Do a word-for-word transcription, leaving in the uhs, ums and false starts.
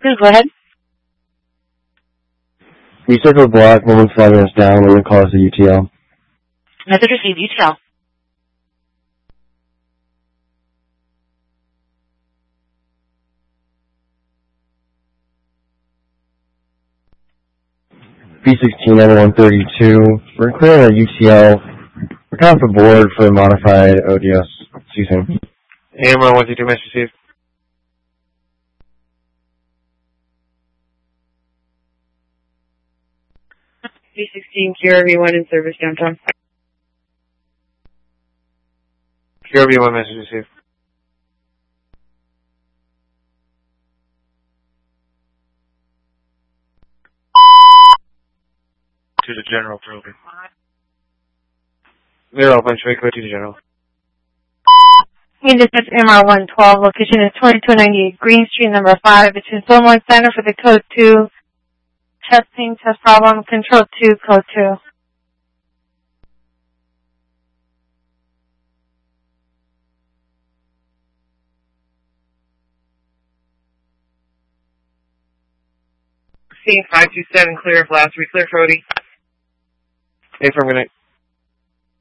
Go ahead. We circle block, one flagging us down, and then call us a U T L. Message received, U T L. B sixteen ninety-one thirty-two. We're clearing our U T L. We're kind of aboard for a modified O D S. Excuse me. A M R one two two, message received. B sixteen, Q R V one in service downtown. Q R V one, message received. To the general, probably. They're all bunch of to the general. In dispatch M R one twelve, location is twenty-two ninety-eight Green Street, number five, between Fillmore Center for the code two. Testing, test problem, control two, code two. Scene five two seven, clear of last, we clear for O D. Hey, firm, good night.